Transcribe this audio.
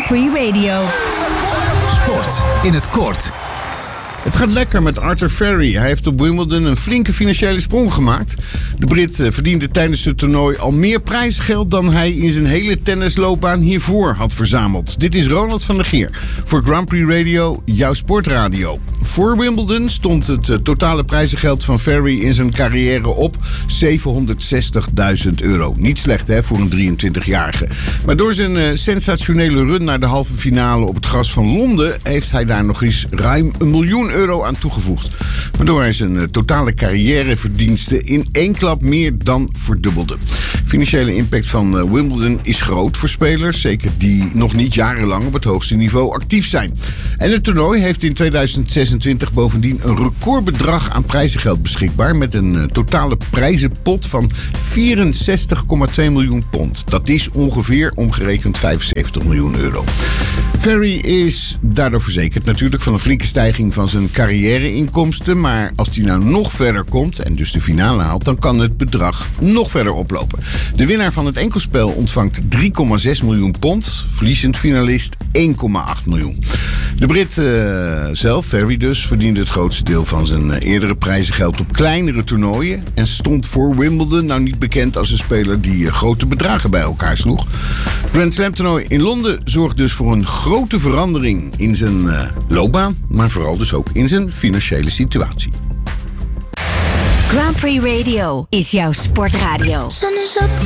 Prix Radio. Sport in het kort. Het gaat lekker met Arthur Furry. Hij heeft op Wimbledon een flinke financiële sprong gemaakt. De Brit verdiende tijdens het toernooi al meer prijsgeld dan hij in zijn hele tennisloopbaan hiervoor had verzameld. Dit is Ronald van der Geer voor Grand Prix Radio, jouw sportradio. Voor Wimbledon stond het totale prijzengeld van Furry in zijn carrière op €760.000. Niet slecht hè, voor een 23-jarige. Maar door zijn sensationele run naar de halve finale op het gras van Londen heeft hij daar nog eens ruim €1 miljoen aan toegevoegd. Waardoor hij zijn totale carrièreverdiensten in één klap meer dan verdubbelde. Financiële impact van Wimbledon is groot voor spelers, zeker die nog niet jarenlang op het hoogste niveau actief zijn. En het toernooi heeft in 2026 bovendien een recordbedrag aan prijzengeld beschikbaar met een totale prijzenpot van €64,2 miljoen. Dat is ongeveer omgerekend €75 miljoen. Furry is daardoor verzekerd natuurlijk van een flinke stijging van zijn carrièreinkomsten. Maar als hij nou nog verder komt en dus de finale haalt, dan kan het bedrag nog verder oplopen. De winnaar van het enkelspel ontvangt €3,6 miljoen. Verliezend finalist €1,8 miljoen. De Brit zelf, Furry dus, verdiende het grootste deel van zijn eerdere prijzengeld op kleinere toernooien. En stond voor Wimbledon nou niet bekend als een speler die grote bedragen bij elkaar sloeg. Grand Slam toernooi in Londen zorgt dus voor een grote verandering in zijn loopbaan, maar vooral dus ook in zijn financiële situatie. Grand Prix Radio is jouw sportradio. Sun is up.